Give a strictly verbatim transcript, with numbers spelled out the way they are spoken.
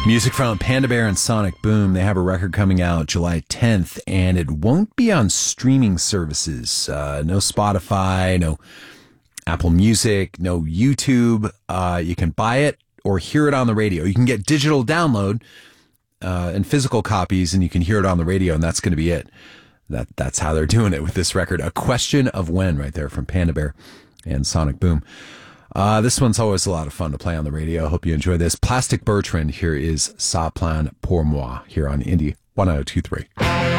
Music from Panda Bear and Sonic Boom. They have a record coming out July tenth, and it won't be on streaming services. Uh, no Spotify, no Apple Music, no YouTube. Uh, you can buy it or hear it on the radio. You can get digital download uh, and physical copies, and you can hear it on the radio, and that's going to be it. That That's how they're doing it with this record. A Question of When, right there from Panda Bear and Sonic Boom. Uh, this one's always a lot of fun to play on the radio. I hope you enjoy this. Plastic Bertrand, here is Ça Plane Pour Moi, here on Indie one oh two three.